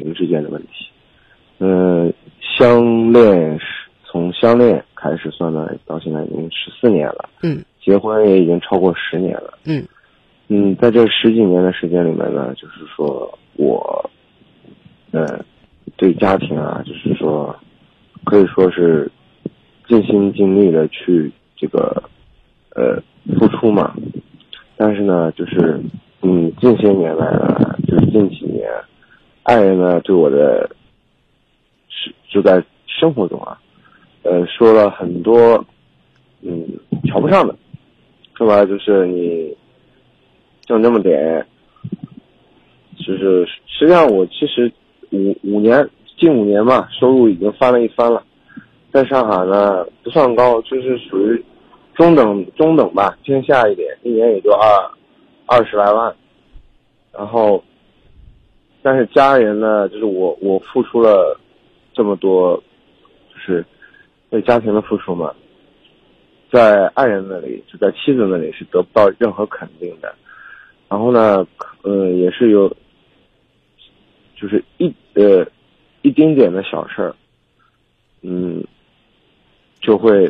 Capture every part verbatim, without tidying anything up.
情之间的问题。嗯、呃，相恋从相恋开始算呢，到现在已经十四年了。 嗯， 结婚也已经超过十年了。 嗯嗯，在这十几年的时间里面呢，就是说我，呃，对家庭啊，就是说，可以说是尽心尽力的去这个，呃，付出嘛。但是呢，就是嗯，近些年来呢，就是近几年，爱人呢对我的，是就在生活中啊，呃，说了很多，嗯，瞧不上的，说白了就是你挣这么点，就是实际上我其实五五年近五年吧，收入已经翻了一番了，在上海呢不算高，就是属于中等中等吧，偏下一点，一年也就二二十来万，然后，但是家人呢，就是我我付出了这么多，就是对家庭的付出嘛，在爱人那里，就在妻子那里是得不到任何肯定的。然后呢，呃，也是有，就是一呃一丁点的小事儿，嗯，就会，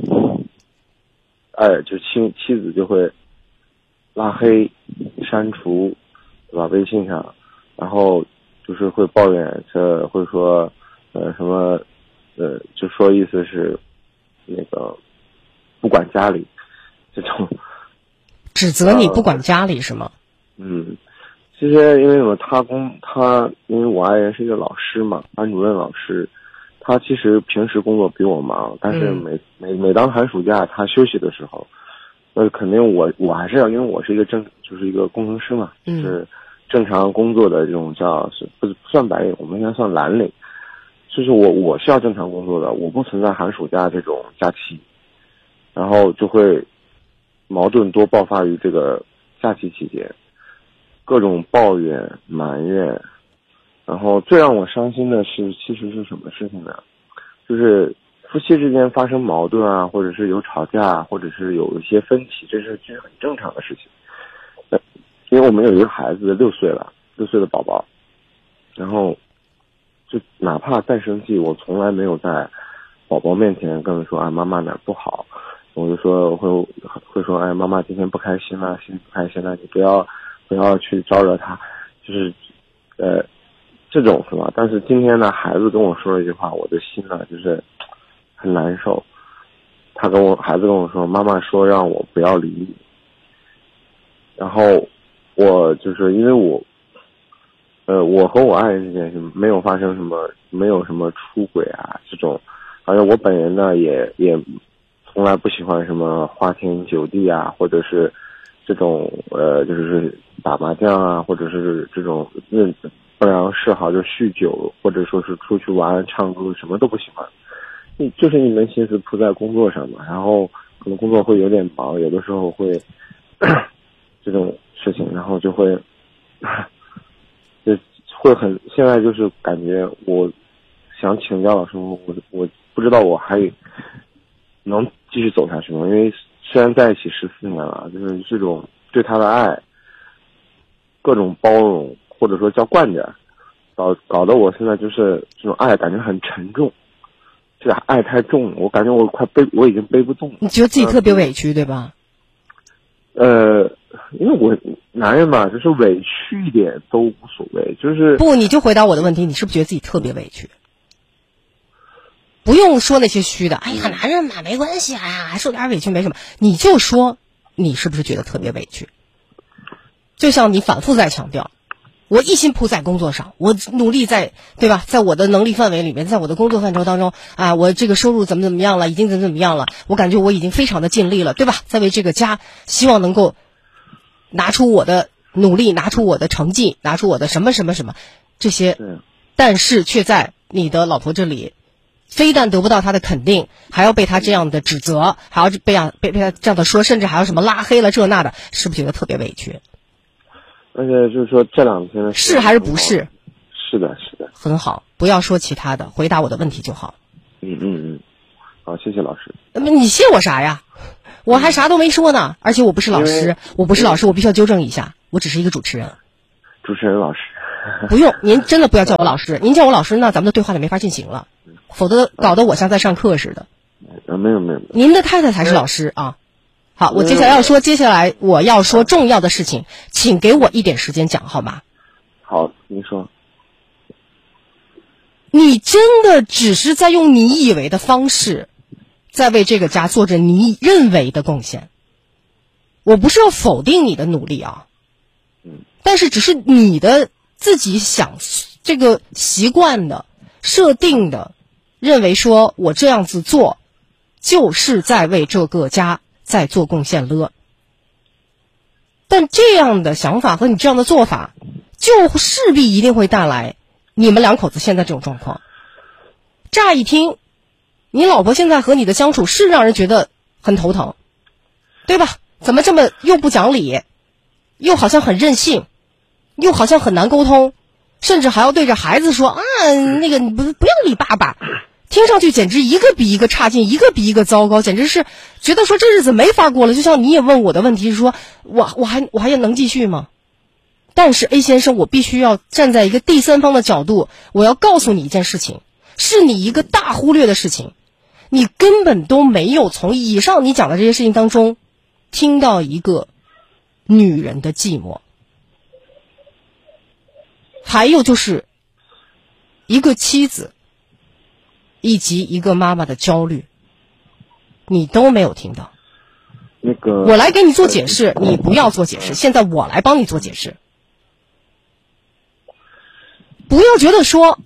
哎，就妻妻子就会拉黑、删除，对吧？微信上，然后就是会抱怨，这会说，呃，什么，呃，就说意思是，那个不管家里，这种。 指责你不管家里是吗？ 嗯，其实因为我他工他，因为我爱人是一个老师嘛，班主任老师，他其实平时工作比我忙，但是每、嗯、每每当寒暑假他休息的时候，呃，肯定我我还是要，因为我是一个正就是一个工程师嘛， 嗯， 是正常工作的这种叫是不不算白领，我们应该算蓝领，就是我我是要正常工作的，我不存在寒暑假这种假期，然后就会矛盾多爆发于这个假期期间，各种抱怨埋怨，然后最让我伤心的是其实是什么事情呢？就是夫妻之间发生矛盾啊，或者是有吵架，或者是有一些分歧，这是其实很正常的事情。呃，因为我们有一个孩子六岁了，六岁的宝宝，然后就哪怕再生气，我从来没有在宝宝面前跟他说啊妈妈哪不好，我就说我会会说哎妈妈今天不开心了，心情不开心了，你不要不要去招惹他，就是呃这种是吧？但是今天呢，孩子跟我说了一句话，我的心呢就是很难受。他跟我孩子跟我说，妈妈说让我不要理你。然后我就是因为我，呃，我和我爱人之间是没有发生什么，没有什么出轨啊这种，而且我本人呢也也从来不喜欢什么花天酒地啊，或者是这种呃就是打麻将啊，或者是这种认不良嗜好，就酗酒，或者说是出去玩唱歌，什么都不喜欢。你就是一门心思扑在工作上嘛，然后可能工作会有点忙，有的时候会这种事情，然后就会就会很现在就是感觉我想请教老师，我我不知道我还能继续走下去吗？因为虽然在一起十四年了，就是这种对他的爱，各种包容或者说叫惯着，搞搞得我现在就是这种爱感觉很沉重。这爱太重，我感觉我快背，我已经背不动了。 你觉得自己特别委屈，呃、对吧？ 呃，因为我男人嘛，就是委屈一点都无所谓，就是不，你就回答我的问题，你是不是觉得自己特别委屈？不用说那些虚的，哎呀，男人嘛没关系啊，还受点委屈没什么，你就说你是不是觉得特别委屈？就像你反复在强调。我一心扑在工作上，我努力在，对吧？在我的能力范围里面，在我的工作范畴当中啊，我这个收入怎么怎么样了，已经怎么怎么样了，我感觉我已经非常的尽力了，对吧？在为这个家，希望能够拿出我的努力，拿出我的成绩，拿出我的什么什么什么这些，但是却在你的老婆这里，非但得不到她的肯定，还要被她这样的指责，还要被啊被被她这样的说，甚至还要什么拉黑了这那的，是不是觉得特别委屈？ 而且就是说这两天是还是不是？ 是的，是的， 很好，不要说其他的，回答我的问题就好。 嗯嗯嗯，好，谢谢老师。 那么你谢我啥呀？我还啥都没说呢，而且我不是老师，我不是老师，我必须要纠正一下，我只是一个主持人。 主持人老师， 不用，您真的不要叫我老师，您叫我老师，那咱们的对话就没法进行了，否则搞得我像在上课似的。 啊，没有没有， 您的太太才是老师啊。好，我接下来要说，接下来我要说重要的事情，请给我一点时间讲好吗？ 好，您说。 你真的只是在用你以为的方式，在为这个家做着你认为的贡献。我不是要否定你的努力啊，但是只是你的自己想这个习惯的设定的，认为说我这样子做就是在为这个家在做贡献了。但这样的想法和你这样的做法，就势必一定会带来你们两口子现在这种状况。乍一听，你老婆现在和你的相处是让人觉得很头疼，对吧？怎么这么又不讲理，又好像很任性，又好像很难沟通，甚至还要对着孩子说啊，那个你不不要理爸爸，听上去简直一个比一个差劲，一个比一个糟糕，简直是觉得说这日子没法过了。就像你也问我的问题是说，我我还我还能继续吗？但是 A 先生，我必须要站在一个第三方的角度，我要告诉你一件事情，是你一个大忽略的事情，你根本都没有从以上你讲的这些事情当中听到一个女人的寂寞，还有就是一个妻子以及一个妈妈的焦虑，你都没有听到。 那个， 我来给你做解释，你不要做解释，现在我来帮你做解释。不要觉得说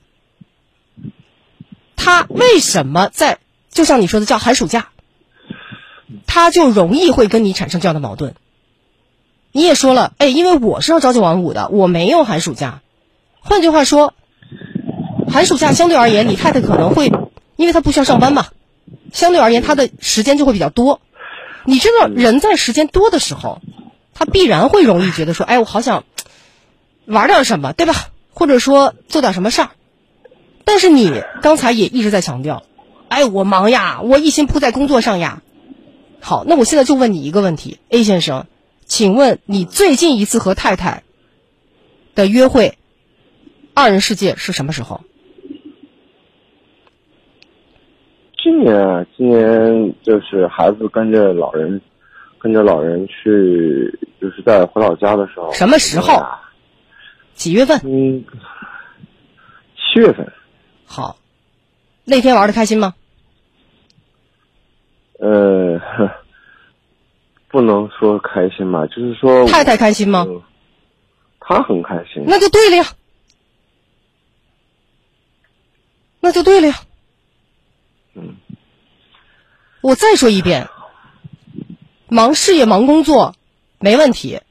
他为什么在，就像你说的叫寒暑假，他就容易会跟你产生这样的矛盾。你也说了，哎，因为我是要朝九晚五的，我没有寒暑假。换句话说，寒暑假相对而言，你太太可能会，因为她不需要上班嘛，相对而言她的时间就会比较多。你知道人在时间多的时候，他必然会容易觉得说，哎，我好想玩点什么，对吧？或者说做点什么事儿。但是你刚才也一直在强调，哎，我忙呀，我一心扑在工作上呀。好，那我现在就问你一个问题 ，A 先生，请问你最近一次和太太的约会，二人世界是什么时候？ 今年，今年就是孩子跟着老人，跟着老人去，就是在回老家的时候。 什么时候？几月份？ 嗯，七月份。 好，那天玩得开心吗？ 呃，不能说开心吧，就是说。 太太开心吗？ 嗯，她很开心。 那就对了呀。那就对了呀。 嗯。 我再说一遍，忙事业忙工作没问题，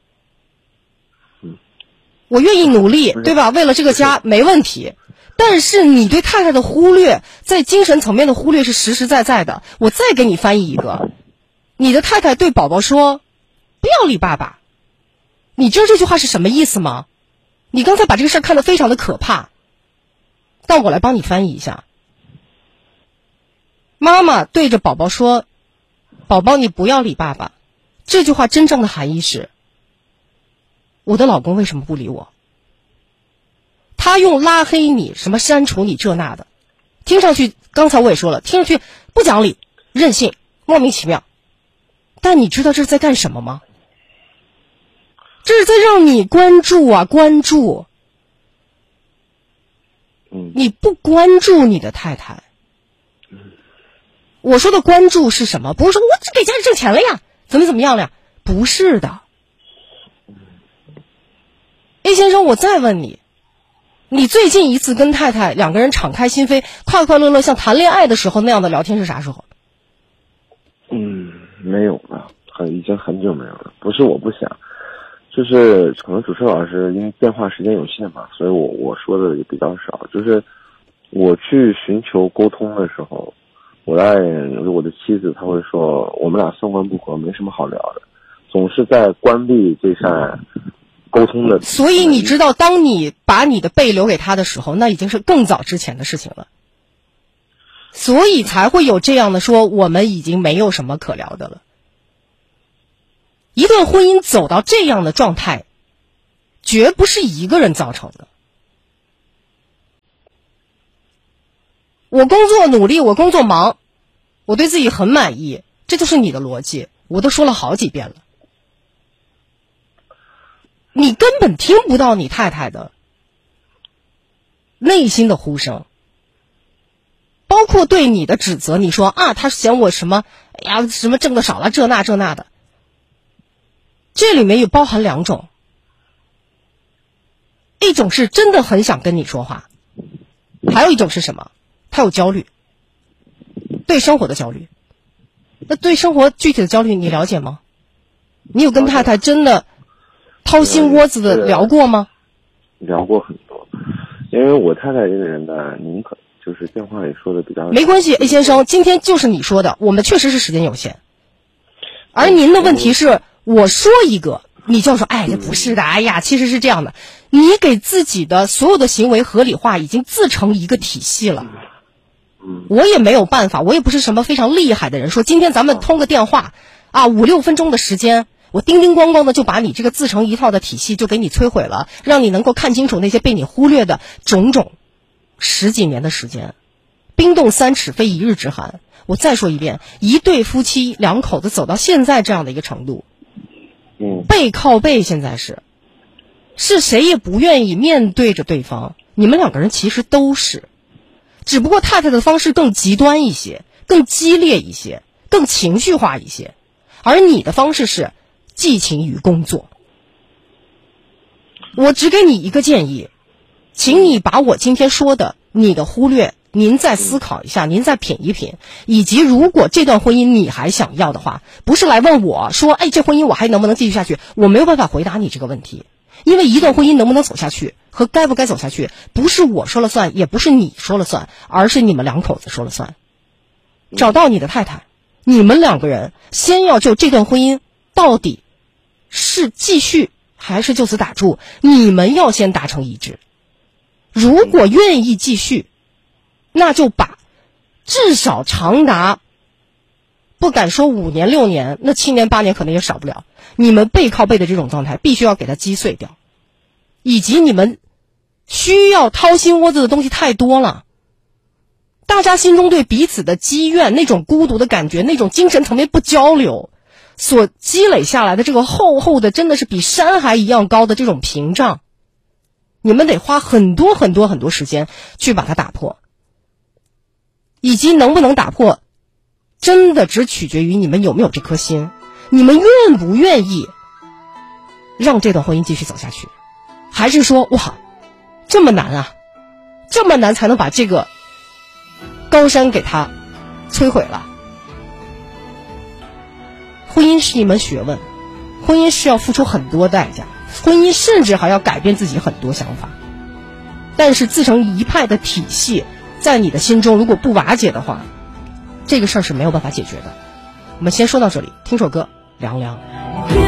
我愿意努力，对吧？为了这个家没问题。但是你对太太的忽略，在精神层面的忽略是实实在在的。我再给你翻译一个，你的太太对宝宝说不要理爸爸，你知道这句话是什么意思吗？你刚才把这个事儿看得非常的可怕，但我来帮你翻译一下。妈妈对着宝宝说，宝宝你不要理爸爸，这句话真正的含义是，我的老公为什么不理我？他用拉黑你，什么删除你这那的，听上去，刚才我也说了，听上去不讲理、任性、莫名其妙。但你知道这是在干什么吗？这是在让你关注啊，关注。你不关注你的太太。我说的关注是什么？不是说我只给家里挣钱了呀，怎么怎么样了呀？不是的。A 先生，我再问你，你最近一次跟太太两个人敞开心扉、快快乐乐像谈恋爱的时候那样的聊天是啥时候？ 嗯，没有了，很已经很久没有了。不是我不想，就是可能主持人老师因为电话时间有限嘛，所以我我说的也比较少。就是我去寻求沟通的时候，我的爱人，我的妻子，她会说我们俩三观不合，没什么好聊的，总是在关闭这扇沟通的。 所以你知道，当你把你的背留给他的时候，那已经是更早之前的事情了。所以才会有这样的说，我们已经没有什么可聊的了。一段婚姻走到这样的状态，绝不是一个人造成的， 我工作努力，我工作忙，我对自己很满意，这就是你的逻辑，我都说了好几遍了。你根本听不到你太太的内心的呼声，包括对你的指责，你说啊，他嫌我什么，哎呀，什么挣的少了，这那这那的，这里面有包含两种，一种是真的很想跟你说话，还有一种是什么？他有焦虑，对生活的焦虑。那对生活具体的焦虑你了解吗？你有跟太太真的掏心窝子的聊过吗？ 聊过很多，因为我太太这个人呢，宁可就是电话里说的比较没关系 A 先生，今天就是你说的，我们确实是时间有限，而您的问题是我说一个你就说哎这不是的，哎呀其实是这样的，你给自己的所有的行为合理化已经自成一个体系了。我也没有办法，我也不是什么非常厉害的人，说今天咱们通个电话啊，五六分钟的时间，我叮叮咣咣的就把你这个自成一套的体系就给你摧毁了，让你能够看清楚那些被你忽略的种种。十几年的时间，冰冻三尺非一日之寒。我再说一遍，一对夫妻两口子走到现在这样的一个程度， 嗯， 背靠背，现在是是谁也不愿意面对着对方，你们两个人其实都是，只不过太太的方式更极端一些，更激烈一些，更情绪化一些，而你的方式是寄情于工作。我只给你一个建议，请你把我今天说的你的忽略您再思考一下，您再品一品，以及如果这段婚姻你还想要的话，不是来问我说哎，这婚姻我还能不能继续下去，我没有办法回答你这个问题。因为一段婚姻能不能走下去和该不该走下去，不是我说了算，也不是你说了算，而是你们两口子说了算。找到你的太太，你们两个人先要就这段婚姻到底是继续还是就此打住，你们要先达成一致。如果愿意继续，那就把至少长达不敢说五年六年，那七年八年可能也少不了，你们背靠背的这种状态必须要给它击碎掉，以及你们需要掏心窝子的东西太多了，大家心中对彼此的积怨，那种孤独的感觉，那种精神层面不交流所积累下来的这个厚厚的真的是比山还一样高的这种屏障，你们得花很多很多很多时间去把它打破，以及能不能打破真的只取决于你们有没有这颗心，你们愿不愿意让这段婚姻继续走下去，还是说哇这么难啊，这么难才能把这个高山给它摧毁了。婚姻是一门学问，婚姻是要付出很多代价，婚姻甚至还要改变自己很多想法，但是自成一派的体系在你的心中如果不瓦解的话，这个事儿是没有办法解决的。我们先说到这里，听首歌凉凉。